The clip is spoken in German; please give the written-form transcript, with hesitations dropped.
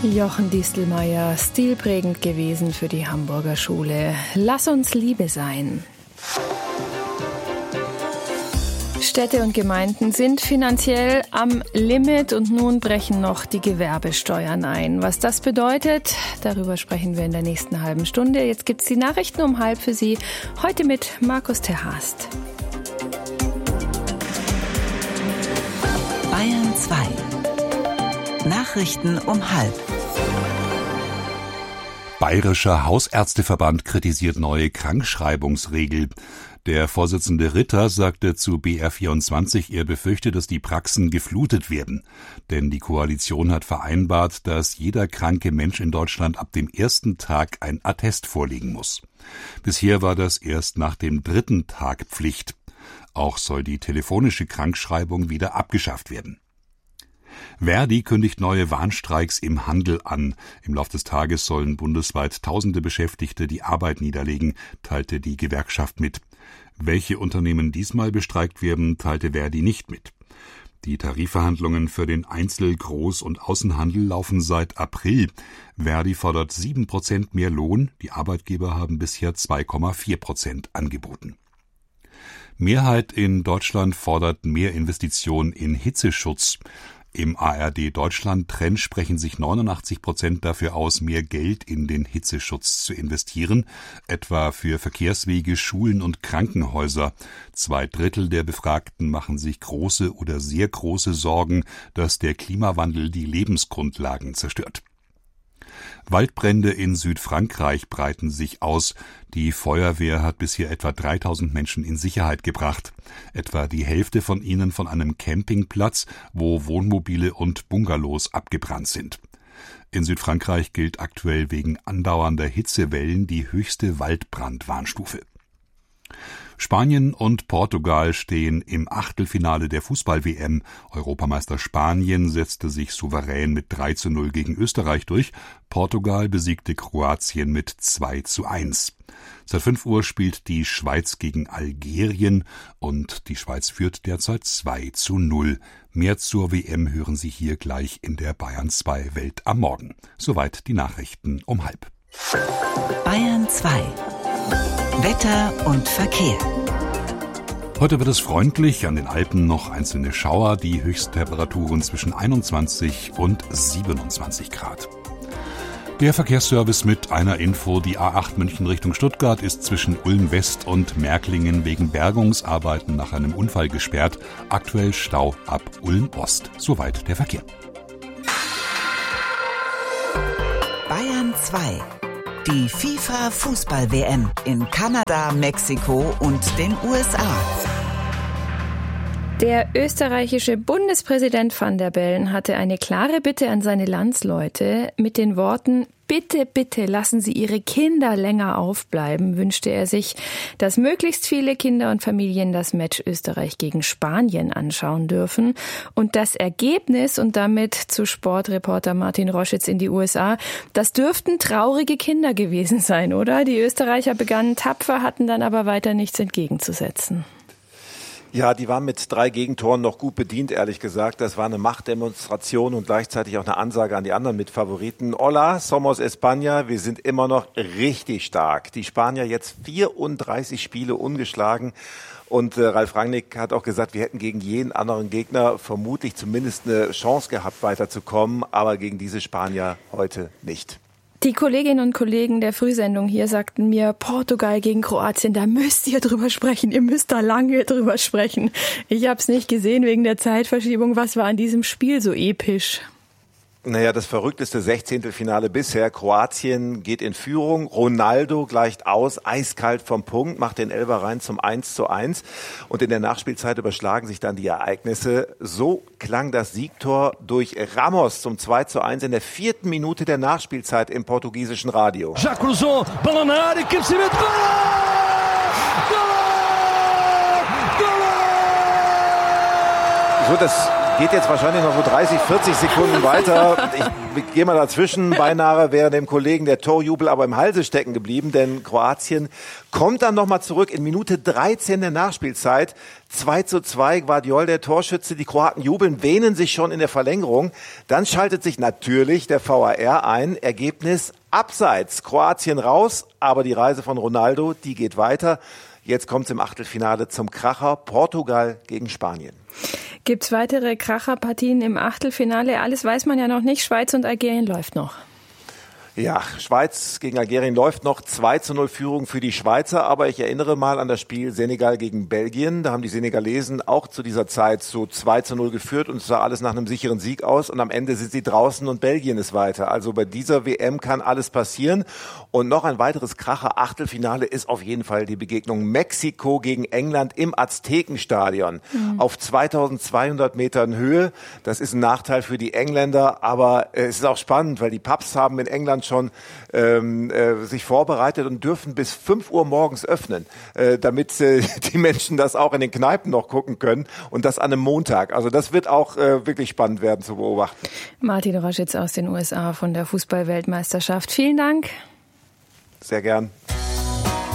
Jochen Distelmeier, stilprägend gewesen für die Hamburger Schule. Lass uns Liebe sein. Städte und Gemeinden sind finanziell am Limit und nun brechen noch die Gewerbesteuern ein. Was das bedeutet, darüber sprechen wir in der nächsten halben Stunde. Jetzt gibt's die Nachrichten um 12:30 für Sie, heute mit Markus Terhast. Bayern 2. Nachrichten um 12:30. Bayerischer Hausärzteverband kritisiert neue Krankschreibungsregel. Der Vorsitzende Ritter sagte zu BR24, er befürchte, dass die Praxen geflutet werden. Denn die Koalition hat vereinbart, dass jeder kranke Mensch in Deutschland ab dem ersten Tag ein Attest vorlegen muss. Bisher war das erst nach dem 3. Tag Pflicht. Auch soll die telefonische Krankschreibung wieder abgeschafft werden. Verdi kündigt neue Warnstreiks im Handel an. Im Lauf des Tages sollen bundesweit tausende Beschäftigte die Arbeit niederlegen, teilte die Gewerkschaft mit. Welche Unternehmen diesmal bestreikt werden, teilte Verdi nicht mit. Die Tarifverhandlungen für den Einzel-, Groß- und Außenhandel laufen seit April. Verdi fordert 7% mehr Lohn, die Arbeitgeber haben bisher 2,4% angeboten. Mehrheit in Deutschland fordert mehr Investitionen in Hitzeschutz. Im ARD-Deutschland-Trend sprechen sich 89% dafür aus, mehr Geld in den Hitzeschutz zu investieren, etwa für Verkehrswege, Schulen und Krankenhäuser. 2/3 der Befragten machen sich große oder sehr große Sorgen, dass der Klimawandel die Lebensgrundlagen zerstört. Waldbrände in Südfrankreich breiten sich aus. Die Feuerwehr hat bisher etwa 3000 Menschen in Sicherheit gebracht. Etwa die Hälfte von ihnen von einem Campingplatz, wo Wohnmobile und Bungalows abgebrannt sind. In Südfrankreich gilt aktuell wegen andauernder Hitzewellen die höchste Waldbrandwarnstufe. Spanien und Portugal stehen im Achtelfinale der Fußball-WM. Europameister Spanien setzte sich souverän mit 3:0 gegen Österreich durch. Portugal besiegte Kroatien mit 2:1. Seit 5 Uhr spielt die Schweiz gegen Algerien und die Schweiz führt derzeit 2:0. Mehr zur WM hören Sie hier gleich in der Bayern 2 Welt am Morgen. Soweit die Nachrichten um 12:30. Bayern 2. Wetter und Verkehr. Heute wird es freundlich, an den Alpen noch einzelne Schauer, die Höchsttemperaturen zwischen 21 und 27 Grad. Der Verkehrsservice mit einer Info: Die A8 München Richtung Stuttgart ist zwischen Ulm West und Märklingen wegen Bergungsarbeiten nach einem Unfall gesperrt. Aktuell Stau ab Ulm Ost. Soweit der Verkehr. Bayern 2. Die FIFA-Fußball-WM in Kanada, Mexiko und den USA. Der österreichische Bundespräsident Van der Bellen hatte eine klare Bitte an seine Landsleute. Mit den Worten: Bitte, bitte lassen Sie Ihre Kinder länger aufbleiben, wünschte er sich, dass möglichst viele Kinder und Familien das Match Österreich gegen Spanien anschauen dürfen. Und das Ergebnis, und damit zu Sportreporter Martin Roschitz in die USA, das dürften traurige Kinder gewesen sein, oder? Die Österreicher begannen tapfer, hatten dann aber weiter nichts entgegenzusetzen. Ja, die waren mit 3 Gegentoren noch gut bedient, ehrlich gesagt. Das war eine Machtdemonstration und gleichzeitig auch eine Ansage an die anderen Mitfavoriten. Hola, somos España, wir sind immer noch richtig stark. Die Spanier jetzt 34 Spiele ungeschlagen. Und Ralf Rangnick hat auch gesagt, wir hätten gegen jeden anderen Gegner vermutlich zumindest eine Chance gehabt, weiterzukommen. Aber gegen diese Spanier heute nicht. Die Kolleginnen und Kollegen der Frühsendung hier sagten mir, Portugal gegen Kroatien, da müsst ihr drüber sprechen, ihr müsst da lange drüber sprechen. Ich habe es nicht gesehen wegen der Zeitverschiebung. Was war an diesem Spiel so episch? Naja, das verrückteste 16. Finale bisher. Kroatien geht in Führung. Ronaldo gleicht aus, eiskalt vom Punkt, macht den Elfer rein zum 1:1. Und in der Nachspielzeit überschlagen sich dann die Ereignisse. So klang das Siegtor durch Ramos zum 2:1 in der 4. Minute der Nachspielzeit im portugiesischen Radio. Já cruzou, bola na área, cabeceamento, gol! Gol! So, das geht jetzt wahrscheinlich noch so 30, 40 Sekunden weiter. Ich gehe mal dazwischen. Beinahe wäre dem Kollegen der Torjubel aber im Halse stecken geblieben, denn Kroatien kommt dann nochmal zurück in Minute 13 der Nachspielzeit. 2:2, Gvardiol der Torschütze. Die Kroaten jubeln, wähnen sich schon in der Verlängerung. Dann schaltet sich natürlich der VAR ein. Ergebnis abseits. Kroatien raus, aber die Reise von Ronaldo, die geht weiter. Jetzt kommt es im Achtelfinale zum Kracher. Portugal gegen Spanien. Gibt's weitere Kracherpartien im Achtelfinale? Alles weiß man ja noch nicht. Schweiz und Algerien läuft noch. Ja, Schweiz gegen Algerien läuft noch. 2:0 Führung für die Schweizer. Aber ich erinnere mal an das Spiel Senegal gegen Belgien. Da haben die Senegalesen auch zu dieser Zeit so 2:0 geführt und es sah alles nach einem sicheren Sieg aus. Und am Ende sind sie draußen und Belgien ist weiter. Also bei dieser WM kann alles passieren. Und noch ein weiteres Kracher-Achtelfinale ist auf jeden Fall die Begegnung Mexiko gegen England im Aztekenstadion. Auf 2200 Metern Höhe. Das ist ein Nachteil für die Engländer. Aber es ist auch spannend, weil die Pubs haben in England schon sich vorbereitet und dürfen bis 5 Uhr morgens öffnen, damit die Menschen das auch in den Kneipen noch gucken können und das an einem Montag. Also das wird auch wirklich spannend werden zu beobachten. Martin Roschitz aus den USA von der Fußball-Weltmeisterschaft. Vielen Dank. Sehr gern.